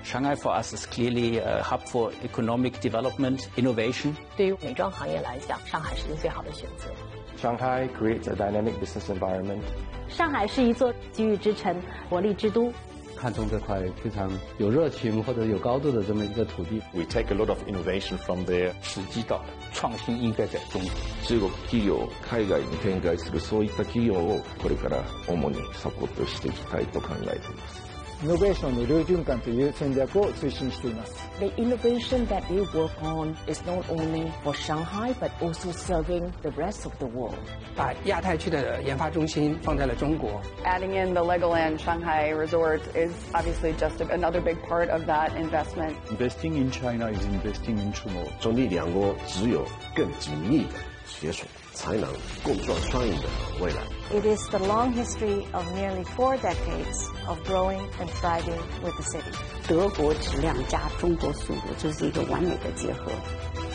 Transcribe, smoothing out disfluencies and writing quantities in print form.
Shanghai for us is clearly a hub for economic development, innovation. 对于美妆行业来讲，上海是一个最好的选择。 Shanghai creates a dynamic business environment. 上海是一座机遇之城、活力之都。 看中这块非常有热情或者有高度的这么一个土地。 We take a lot of innovation from there. 时机到了，创新应该在中国。 中国企業、海外に展開するそういった企業をこれから主にサポートしていきたいと考えています。 イノベーションの両循環という戦略を推進しています。 The innovation that we work on is not only for Shanghai, but also serving the rest of the world. 把亚太区的研发中心放在了中国。 Adding in the Legoland Shanghai Resort is obviously just another big part of that investment. Investing in China is investing in tomorrow. 中立两国只有更紧密的携手，才能共创双赢的未来。 It is the long history of nearly 4 decades of growing and thriving with the city. 德国质量加中国速度，这是一个完美的结合。